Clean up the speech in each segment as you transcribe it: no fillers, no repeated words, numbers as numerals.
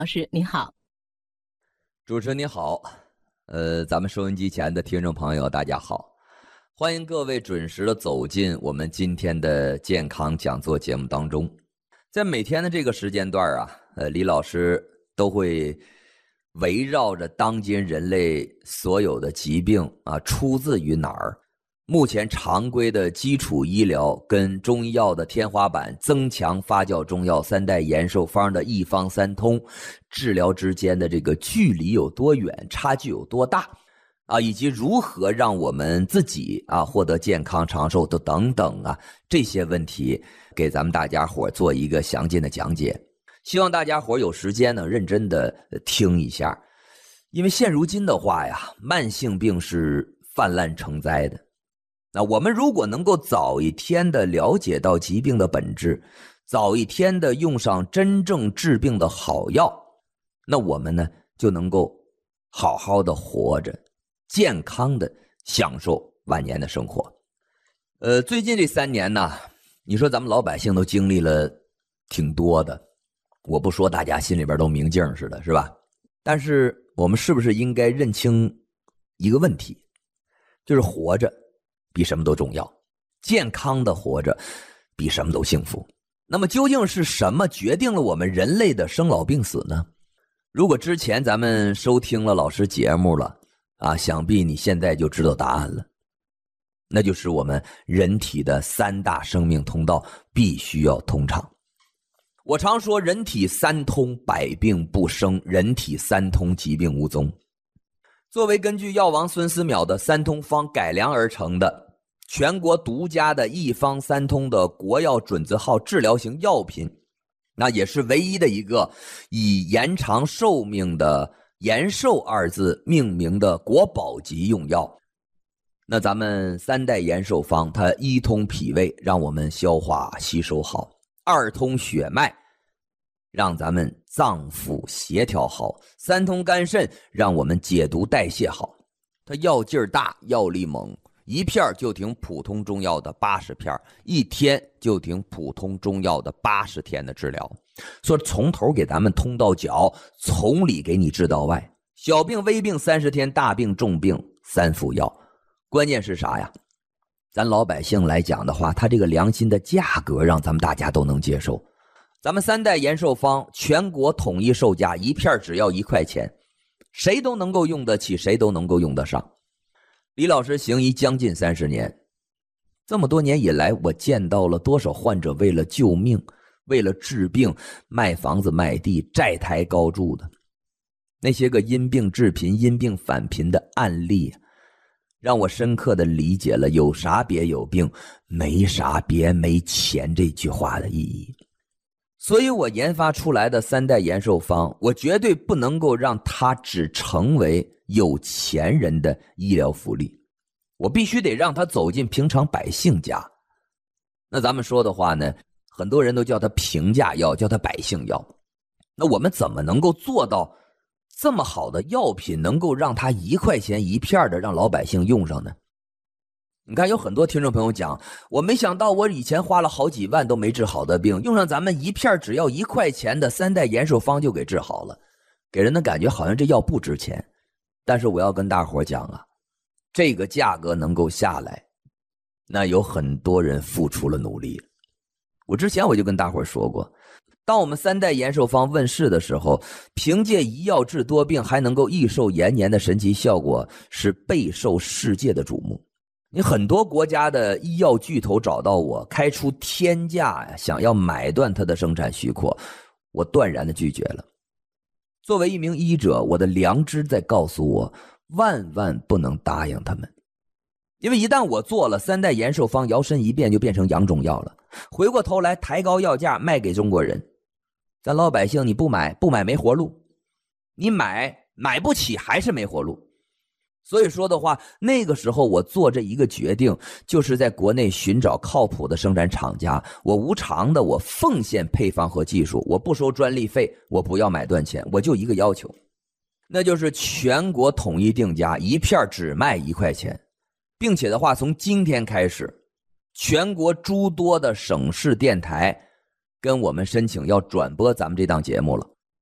老师你好。 主持人你好，咱们收音机前的听众朋友大家好，欢迎各位准时的走进我们今天的健康讲座节目当中。在每天的这个时间段啊，李老师都会围绕着当今人类所有的疾病啊，出自于哪儿？目前常规的基础医疗跟中医药的天花板增强发酵中药三代延寿方的一方三通治疗之间的这个距离有多远，差距有多大啊，以及如何让我们自己啊获得健康长寿的等等啊，这些问题给咱们大家伙做一个详尽的讲解。希望大家伙有时间呢认真的听一下，因为现如今的话呀，慢性病是泛滥成灾的。那我们如果能够早一天的了解到疾病的本质，早一天的用上真正治病的好药，那我们呢就能够好好的活着，健康的享受晚年的生活。最近这3年呢，你说咱们老百姓都经历了挺多的，我不说大家心里边都明镜似的，是吧？但是我们是不是应该认清一个问题，就是活着比什么都重要，健康的活着比什么都幸福。那么究竟是什么决定了我们人类的生老病死呢？如果之前咱们收听了老师节目了啊，想必你现在就知道答案了，那就是我们人体的3大生命通道必须要通畅。我常说人体三通，百病不生，人体三通，疾病无踪。作为根据药王孙思邈的三通方改良而成的全国独家的一方三通的国药准字号治疗型药品，那也是唯一的一个以延长寿命的延寿2字命名的国宝级用药。那咱们3代延寿方，它一通脾胃，让我们消化吸收好；2通血脉，让咱们脏腑协调好；3通肝肾，让我们解毒代谢好。它药劲儿大，药力猛，一片就挺普通中药的80片，一天就挺普通中药的80天的治疗。所以从头给咱们通到脚，从里给你治到外，小病微病30天，大病重病3副药。关键是啥呀？咱老百姓来讲的话，它这个良心的价格让咱们大家都能接受。咱们3代延寿方全国统一售价，一片只要1块钱，谁都能够用得起，谁都能够用得上。李老师行医将近30年，这么多年以来，我见到了多少患者为了救命，为了治病，卖房子卖地，债台高筑的。那些个因病致贫，因病返贫的案例，让我深刻的理解了有啥别有病，没啥别没钱这句话的意义。所以我研发出来的3代延寿方，我绝对不能够让它只成为有钱人的医疗福利，我必须得让它走进平常百姓家。那咱们说的话呢，很多人都叫它平价药，叫它百姓药。那我们怎么能够做到这么好的药品能够让它1块钱一片的让老百姓用上呢？你看有很多听众朋友讲，我没想到我以前花了好几万都没治好的病，用上咱们一片只要1块钱的3代延寿方就给治好了，给人的感觉好像这药不值钱。但是我要跟大伙讲啊，这个价格能够下来，那有很多人付出了努力。我之前我就跟大伙说过，当我们3代延寿方问世的时候，凭借一药治多病还能够益寿延年的神奇效果，是备受世界的瞩目。你很多国家的医药巨头找到我，开出天价呀，想要买断它的生产许可，我断然的拒绝了。作为一名医者，我的良知在告诉我，万万不能答应他们。因为一旦我做了3代延寿方，摇身一变就变成洋中药了，回过头来抬高药价卖给中国人，咱老百姓你不买没活路，你买不起还是没活路。所以说的话，那个时候我做这一个决定，就是在国内寻找靠谱的生产厂家，我无偿的我奉献配方和技术，我不收专利费，我不要买断钱，我就一个要求，那就是全国统一定价，一片只卖1块钱，并且的话从今天开始，全国诸多的省市电台跟我们申请要转播咱们这档节目了。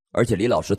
而且李老师